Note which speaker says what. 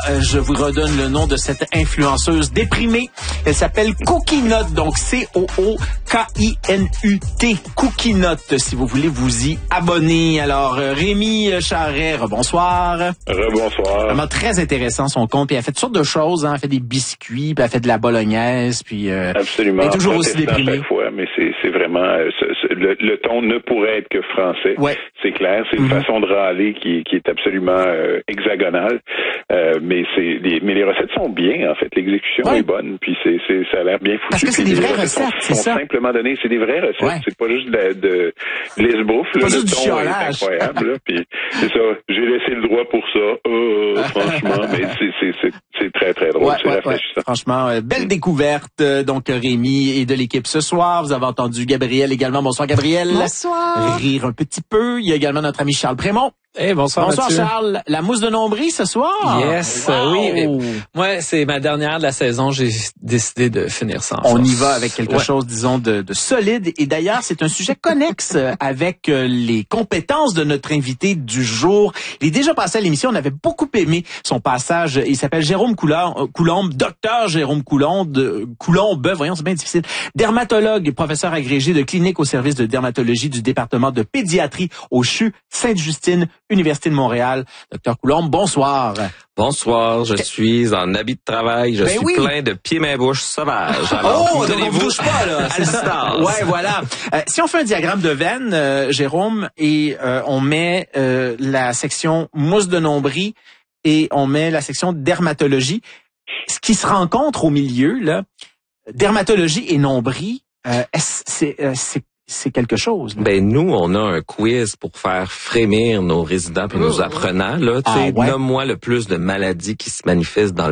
Speaker 1: je vous redonne le nom de cette influenceuse déprimée. Elle s'appelle Cookinut, donc C-O-O-K-I-N-U-T. Cookinut, si vous voulez vous y abonner. Alors, Rémi Charret, bonsoir.
Speaker 2: Rebonsoir.
Speaker 1: Vraiment très intéressant son compte. Puis elle fait toutes sortes de choses, hein. Elle fait des biscuits, puis elle fait de la bolognaise, puis
Speaker 2: absolument.
Speaker 1: elle est toujours aussi déprimée.
Speaker 2: Chaque fois, mais c'est vraiment le ton ne pourrait être que français.
Speaker 1: Ouais.
Speaker 2: C'est clair, c'est une façon de râler qui est absolument hexagonale. Mais les recettes sont bien en fait, l'exécution est bonne, puis ça a l'air bien foutu.
Speaker 1: Parce que c'est des vraies recettes, c'est ça.
Speaker 2: Simplement données, c'est des vraies recettes, c'est pas juste de l'esbouffe, là, le ton est incroyable là, puis c'est ça, j'ai laissé le droit pour ça. Franchement, mais c'est très très drôle, c'est rafraîchissant.
Speaker 1: Franchement, belle découverte donc Rémi et de l'équipe ce soir. Vous avez entendu Gabriel également. Bonsoir Gabriel.
Speaker 3: Bonsoir.
Speaker 1: Rire un petit peu. Il y a également notre ami Charles Prémont.
Speaker 4: Hey, bonsoir Mathieu.
Speaker 1: Charles. La mousse de nombril ce soir.
Speaker 4: Yes,
Speaker 1: wow.
Speaker 4: Oui. Moi, c'est ma dernière de la saison. J'ai décidé de finir ça.
Speaker 1: On y va avec quelque chose, disons, de solide. Et d'ailleurs, c'est un sujet connexe avec les compétences de notre invité du jour. Il est déjà passé à l'émission. On avait beaucoup aimé son passage. Il s'appelle Jérôme Coulombe, docteur Jérôme Coulombe, voyons, c'est bien difficile. Dermatologue, professeur agrégé de clinique au service de dermatologie du département de pédiatrie au CHU Sainte-Justine, Université de Montréal. Docteur Coulombe, bonsoir.
Speaker 5: Bonsoir, je suis en habit de travail, je suis plein de pieds mains bouches sauvages.
Speaker 1: Alors, donc on vous touche pas là, c'est ça. Ouais, voilà. Si on fait un diagramme de veine, Jérôme, et on met la section mousse de nombril et on met la section dermatologie, ce qui se rencontre au milieu là, dermatologie et nombril, c'est quelque chose. Là.
Speaker 5: Ben nous, on a un quiz pour faire frémir nos résidents et nos apprenants. Là, nomme-moi le plus de maladies qui se manifestent dans